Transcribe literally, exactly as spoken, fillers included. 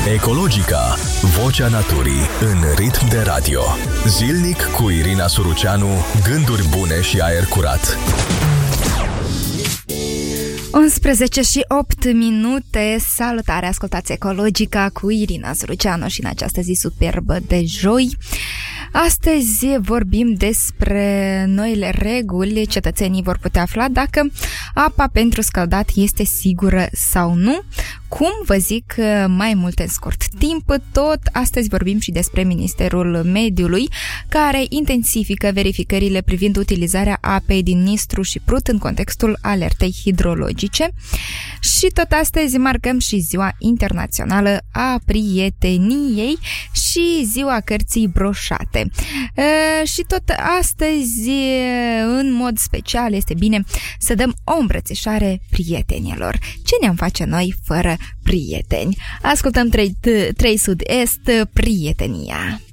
Ecologica, vocea naturii în ritm de radio. Zilnic cu Irina Suruceanu, gânduri bune și aer curat. unsprezece și opt minute. Salutare, ascultați Ecologica cu Irina Suruceanu și în această zi superbă de joi. Astăzi vorbim despre noile reguli. Cetățenii vor putea afla dacă apa pentru scăldat este sigură sau nu. Cum vă zic mai multe în scurt timp. Tot astăzi vorbim și despre Ministerul Mediului, care intensifică verificările privind utilizarea apei din Nistru și Prut în contextul alertei hidrologice. Și tot astăzi marcăm și Ziua Internațională a Prieteniei și Ziua Cărții Broșate. E, și tot astăzi, în mod special, este bine să dăm o îmbrățișare prietenilor. Ce ne-am face noi fără prieteni? Ascultăm trei Sud-Est, Prietenia.